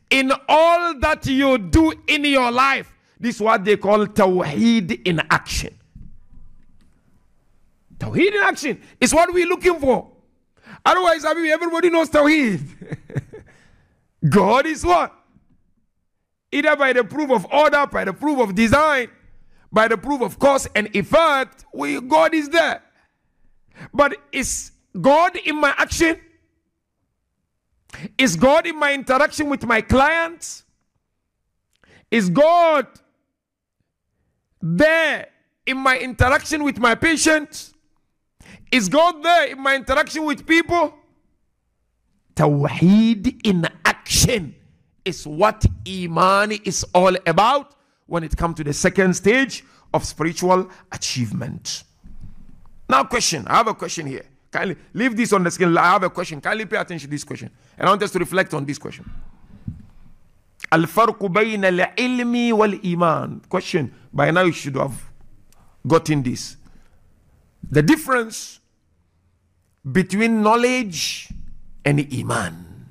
in all that you do in your life. This is what they call Tawheed in action. Tawheed in action is what we're looking for. Otherwise, I mean, everybody knows Tawheed. God is what? Either by the proof of order, by the proof of design, by the proof of cause and effect, God is there. But is God in my action? Is God in my interaction with my clients? Is God there in my interaction with my patients? Is God there in my interaction with people? Tawheed in action is what Iman is all about when it comes to the second stage of spiritual achievement. Now question, I have a question here. Kindly leave this on the screen. I have a question. Kindly pay attention to this question. And I want us to reflect on this question. Al-farqu bayna al-ilmi wal-iman. Question. By now you should have gotten this. The difference between knowledge and Iman.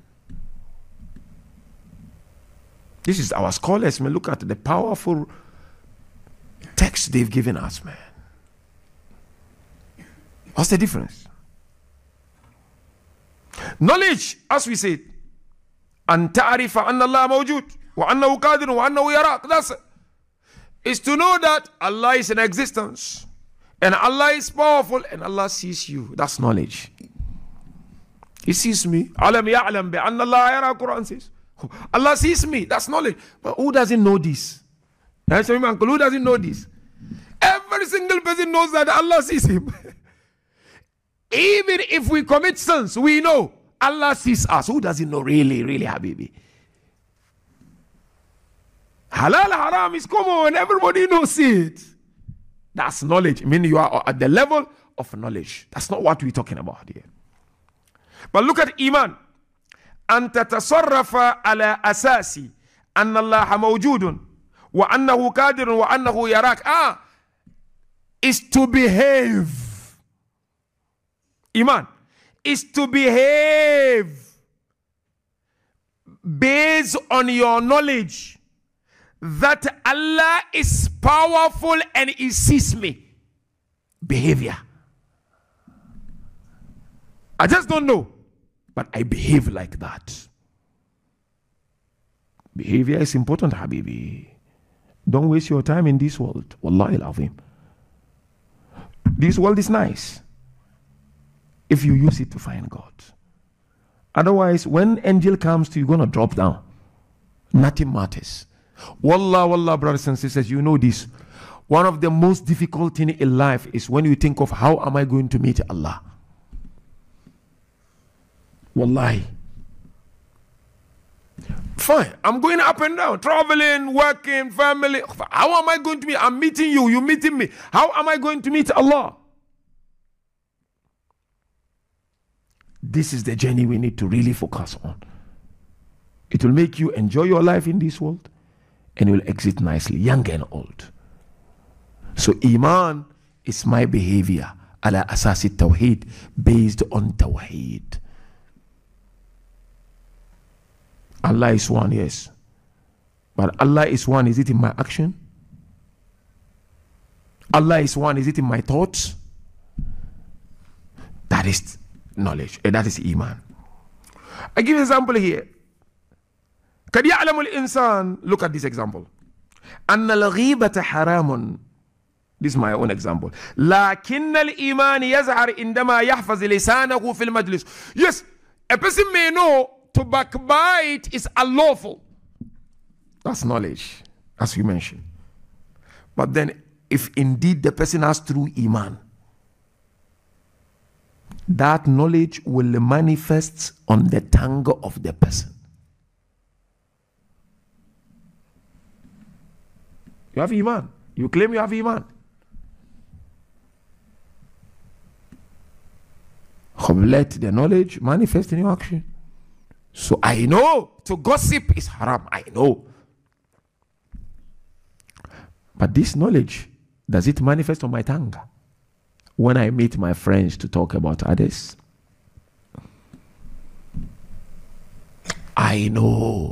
This is our scholars, man. Look at the powerful text they've given us, man. What's the difference? Knowledge, as we said, أن تعرف أن الله موجود وأنه قادر وأنه يراك. That's it. Is to know that Allah is in existence and Allah is powerful and Allah sees you. That's knowledge. He sees me. ألم يعلم بأن الله يرى. Quran says Allah sees me. That's knowledge. But who doesn't know this? Who doesn't know this? Every single person knows that Allah sees him. Even if we commit sins, we know Allah sees us. Who doesn't know really, Habibi? Halal, haram is common. Everybody knows it. That's knowledge. I mean, you are at the level of knowledge. That's not what we're talking about here. But look at Iman. أن تتصرف على أساس أن الله موجود وأنه قادر وأنه يراك. Is to behave. Iman is to behave based on your knowledge that Allah is powerful and He sees me. Behavior. I just don't know, but I behave like that. Behavior is important, Habibi. Don't waste your time in this world. Wallahi al-azim. This world is nice if you use it to find God. Otherwise, when angel comes to you, you're going to drop down. Nothing matters. Wallah, brothers and sisters, you know this. One of the most difficult things in life is when you think of how am I going to meet Allah. Wallahi. Fine, I'm going up and down, traveling, working, family. How am I going to meet? I'm meeting you, you're meeting me. How am I going to meet Allah? This is the journey we need to really focus on. It will make you enjoy your life in this world and you will exit nicely, young and old. So Iman is my behavior ala asasi tawheed, based on tawheed. Allah is one, yes. But Allah is one, is it in my action? Allah is one, is it in my thoughts? That is knowledge. That is Iman. I give an example here. قد يعلم الإنسان. Look at this example. أن الغيبة حرام. This is my own example. لكن الإيمان يظهر عندما يحفظ لسانه في المجلس. Yes, a person may know to backbite is unlawful. That's knowledge, as we mentioned. But then, if indeed the person has true Iman, that knowledge will manifest on the tongue of the person. You have Iman. You claim you have Iman. Let the knowledge manifest in your action. So I know to gossip is haram. I know. But this knowledge, does it manifest on my tongue? When I meet my friends to talk about others, I know